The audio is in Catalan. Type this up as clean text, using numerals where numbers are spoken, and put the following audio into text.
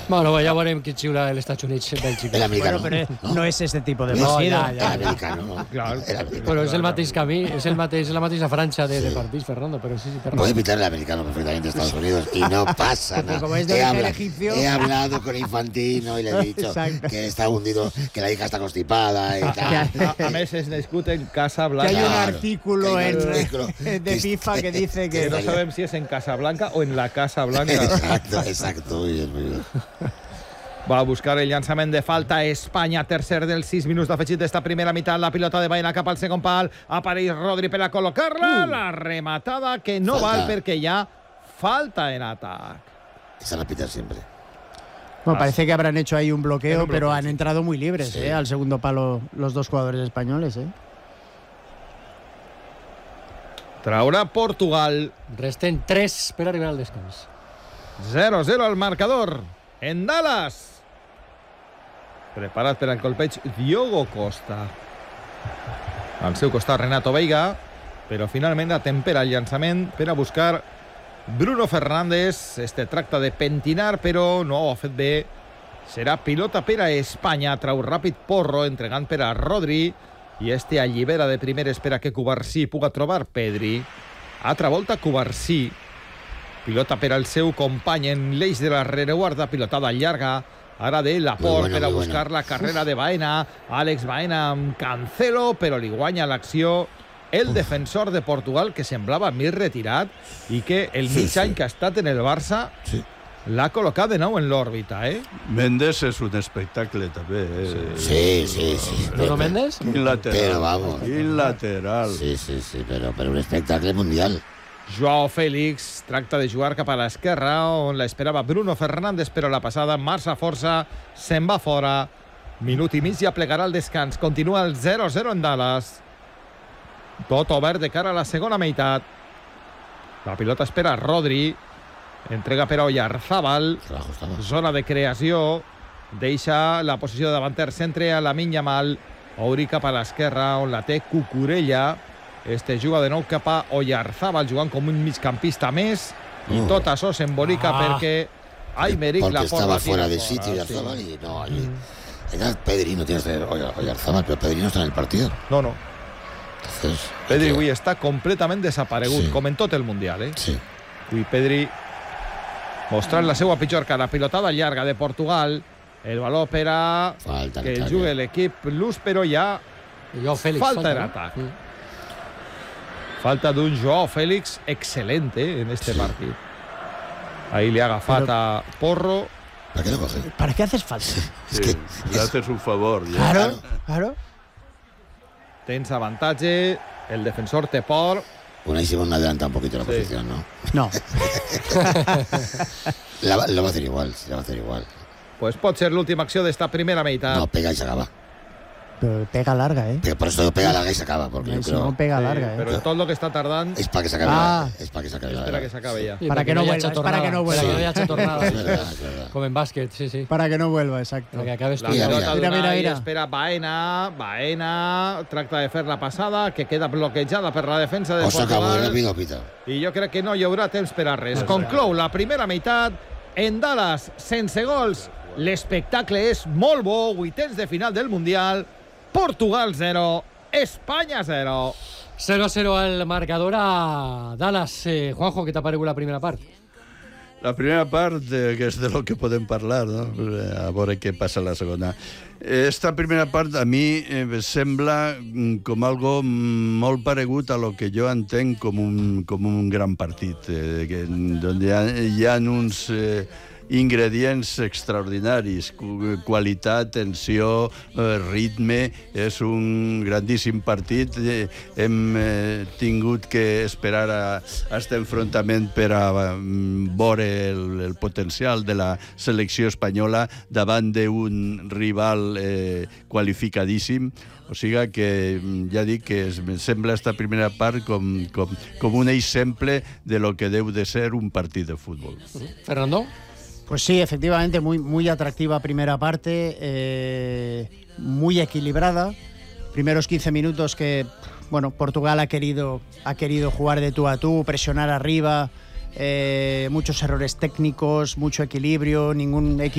Bueno, ja veurem qui xiula els Estats Units en Bèlgica. L'americano. Bueno, però no és este tipus de No, partido. L'americano. Claro. Però és el mateix camí, és la mateixa franja de partits, Fernando, però sí, té raó. Puede pitar el americano perfectamente en Estados Unidos y no pasa nada. como es de origen egipcio. He hablado con Infantino y le he dicho que está hundido, que la hija está constipada y tal. A més, es discut en Casa Que Blanca. hay un Claro, artículo que hay un en, artículo de FIFA que dice Que que... no sabem si és en Casa Blanca o en la Casa Blanca. Exacto, muy bien, muy bien. Va a buscar el llançament de falta Espanya, tercer dels 6 minuts d'afegit d'esta primera meitat, la pilota de Baena cap al segon pal, apareix Rodri per a col·locar-la, la rematada que no Falta. val perquè hi ha falta en atac. Esa la pita siempre. Bueno, parece que habrán hecho ahí un bloqueo, En un bloqueo, pero han entrado muy libres, Sí. al segundo palo los dos jugadores españoles, Traurà Portugal. Resten 3 per arribar al descans. 0-0 al marcador en Dallas. Preparat per al colpeig Diogo Costa. Al seu costat Renato Veiga, però finalment atempera el llançament per a buscar Bruno Fernández. Este tracta de pentinar, però no ho ha fet bé. Serà pilota per a Espanya. Trau ràpid Porro, entregant per a Rodri. I este allibera de primer, espera que Cubarsí puga trobar Pedri. Altra volta Cubarsí. Pilota per al seu company en l'eix de la rereguarda, pilotada llarga. Ara de Laporte per a buscar la carrera de Baena. Àlex Baena amb Cancelo, però li guanya l'acció el defensor de Portugal, que semblava més retirat i que el mig any que ha estat en el Barça l'ha col·locat de nou en l'òrbita, Méndez és un espectacle també, Sí. Bruno Méndez? Quin lateral. Pero vamos. Quin lateral. Sí, pero un espectáculo mundial. Joao Félix tracta de jugar cap a l'esquerra, on l'esperava Bruno Fernández, però la passada massa força, se'n va fora. Minut i mig ja plegarà el descans. Continua el 0-0 en Dallas. Tot obert de cara a la segona meitat. La pilota espera Rodri. Entrega per a Oyarzábal. Zona de creació. Deixa la posició de davanter. Centre a Lamine Yamal. Obri cap a l'esquerra, on la té Cucurella. Este juga de nou cap a Oyarzábal, jugant com un migcampista més. I tot això s'embolica perquè Aymeric Porque Laporte estaba la tira fuera de fora, sitio sí. Oyarzábal y no, allí. Era Pedri, no tienes que Oyarzábal, pero Pedri no está en el partido. No. Entonces, Pedri avui està completament desaparegut, Sí. com en tot el Mundial, Sí. Avui Pedri mostrant la seva pitjor cara. Pilotada llarga de Portugal. El valor per a Falta que en ataque. jugui l'equip Luz, però ja I Joao Félix. falta en no? atac. Falta d'un Joao Félix excelente en este partit. Ahí le ha agafat a Porro. ¿Para qué lo coge? ¿Para qué haces falta? Es que Le haces un favor. Ja. Claro. Tens avantatge. El defensor té por. Unai Simón adelanta un poquito la posición, ¿no? No. Lo va a hacer igual, lo va a hacer igual. Pues pot ser l'última acció d'esta primera meitat. No, pega y se acaba. Pero pega larga, Por eso pega larga y se acaba, porque yo Si creo no pega Sí, larga, però tot el que està tardant es para que se acabe. Ah. Es para que se acabe. espera que s'acabe ja. Sí, Para que no hi vuelva, hagi es para que no vuelva. Para que no hi hagi tornada. Es verdad, es verdad. Com en bàsquet, sí. Para que no vuelva, exacto. Para que acabes La tu. Mira, pilota mira. d'Unai Mira. espera Baena tracta de fer la passada, que queda bloquejada per la defensa de O se acabó Portugal. rápido, pita. I jo crec que no hi haurà temps per a res. Conclou la primera meitat en Dallas, sense gols. L'espectacle és molt bo. Vuitens de final del Mundial. Portugal 0, Espanya 0. 0-0 al marcador a Dallas. Juanjo, ¿qué te ha parecido la primera parte? La primera part, que és de lo que podem parlar, no? A veure què passa a la segona. Esta primera part a mi sembla com algo molt paregut a lo que jo entenc com un gran partit, on hi ha uns ingredients extraordinaris, qualitat, tensió, ritme. És un grandíssim partit. Hem tingut que esperar a aquest enfrontament per a veure el potencial de la selecció espanyola davant d'un rival qualificadíssim. O sigui que ja dic que em sembla esta primera part com un exemple de lo que deu de ser un partit de futbol. Fernando. Pues sí, efectivamente, muy atractiva primera parte, muy equilibrada. Primeros 15 minutos que, bueno, Portugal ha querido jugar de tú a tú, presionar arriba, muchos errores técnicos, mucho equilibrio, ningún equipo